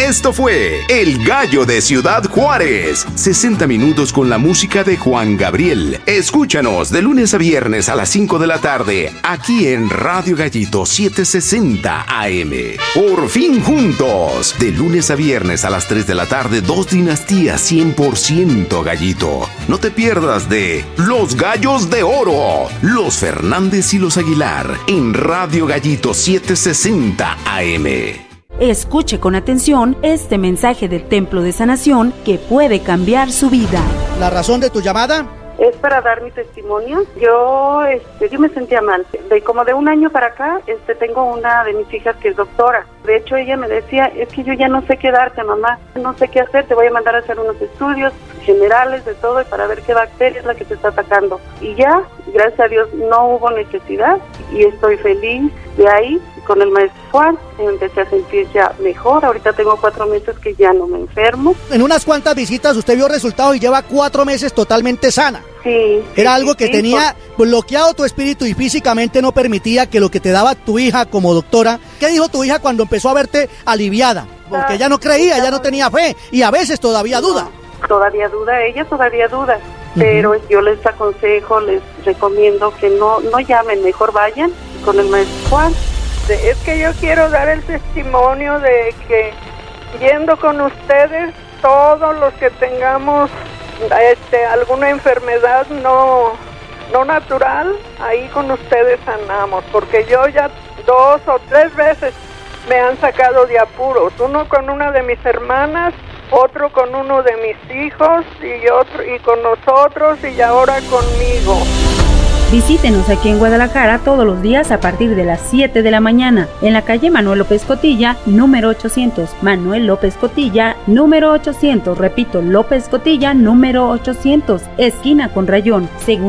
Esto fue El Gallo de Ciudad Juárez. 60 minutos con la música de Juan Gabriel. Escúchanos de lunes a viernes a las 5 de la tarde, aquí en Radio Gallito 760 AM. Por fin juntos. De lunes a viernes a las 3 de la tarde, dos dinastías 100% Gallito. No te pierdas de Los Gallos de Oro, los Fernández y los Aguilar, en Radio Gallito 760 AM. Escuche con atención este mensaje del Templo de Sanación que puede cambiar su vida. ¿La razón de tu llamada? Es para dar mi testimonio. Yo me sentía mal. Como de un año para acá, tengo una de mis hijas que es doctora. De hecho, ella me decía, es que yo ya no sé qué darte, mamá. No sé qué hacer, te voy a mandar a hacer unos estudios generales de todo y para ver qué bacteria es la que te está atacando. Y ya, gracias a Dios, no hubo necesidad y estoy feliz. De ahí, con el maestro Juan, empecé a sentir ya mejor. Ahorita tengo 4 meses que ya no me enfermo. En unas cuantas visitas usted vio resultados y lleva 4 meses totalmente sana. Sí. Era algo que tenía bloqueado tu espíritu y físicamente no permitía que lo que te daba tu hija como doctora. ¿Qué dijo tu hija cuando empezó a verte aliviada? Porque ella no creía, ella no tenía fe y a veces todavía duda. Todavía duda, ella todavía duda. Pero yo les aconsejo, les recomiendo que no llamen, mejor vayan con el maestro Juan. Es que yo quiero dar el testimonio de que yendo con ustedes, todos los que tengamos alguna enfermedad no natural, ahí con ustedes sanamos, porque yo ya 2 o 3 veces me han sacado de apuros, uno con una de mis hermanas, otro con uno de mis hijos y con nosotros y ahora conmigo. Visítenos aquí en Guadalajara todos los días a partir de las 7 de la mañana, en la calle Manuel López Cotilla, número 800. Manuel López Cotilla, número 800. Repito, López Cotilla, número 800. Esquina con Rayón.